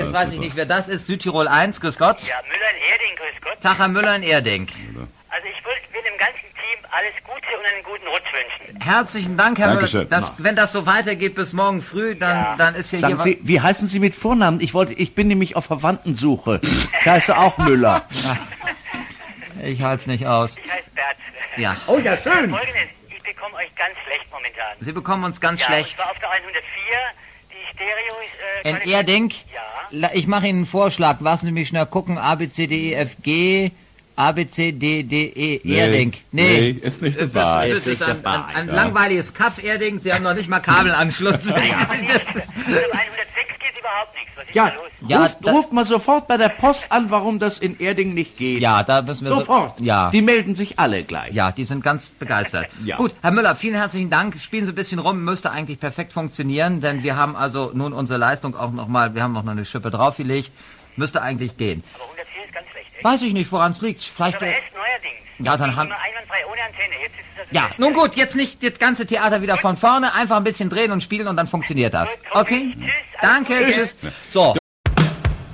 Jetzt weiß ich nicht, wer das ist. Südtirol 1, grüß Gott. Ja, Müller in Erding, grüß Gott. Tag, Herr Müller in Erding. Also ich will dem ganzen Team alles Gute und einen guten Rutsch wünschen. Herzlichen Dank, Herr Dankeschön. Müller. Wenn das so weitergeht bis morgen früh, dann ist hier... Sagen Sie, wie heißen Sie mit Vornamen? Ich bin nämlich auf Verwandtensuche. Ich heiße auch Müller. Ich halte es nicht aus. Ich heiße Bert. Ja. Oh ja, schön. Folgendes, ich bekomme euch ganz schlecht momentan. Sie bekommen uns ganz Ja, schlecht. und zwar auf der 104, die Stereo ist... In kann ich- Erding? Ja. Ich mache Ihnen einen Vorschlag. Lassen Sie mich schnell gucken. A, B, C, D, E, F, G... A, B, C, D, D, E, Erding. Nee, ist nicht dabei. Das ist ein langweiliges Kaff, Erding. Sie haben noch nicht mal Kabelanschluss. Also 106 geht überhaupt nichts. Was ist Ja, da los? Ja, ruft mal sofort bei der Post an, warum das in Erding nicht geht. Ja, da müssen wir... Sofort. Ja. Die melden sich alle gleich. Ja, die sind ganz begeistert. Ja. Gut, Herr Müller, vielen herzlichen Dank. Spielen Sie ein bisschen rum, müsste eigentlich perfekt funktionieren, denn wir haben also nun unsere Leistung auch nochmal, wir haben noch eine Schippe draufgelegt. Müsste eigentlich gehen. Aber 104 ist ganz schlecht, echt? Weiß ich nicht, woran es liegt. Vielleicht... Aber erst neuerdings. Ja, dann haben... Immer einwandfrei ohne Antenne. Jetzt ist es das Ja, Beste. nun gut, jetzt nicht das ganze Theater wieder von vorne, einfach ein bisschen drehen und spielen und dann funktioniert das. Okay? Tschüss, alles Danke, Gute. tschüss. So.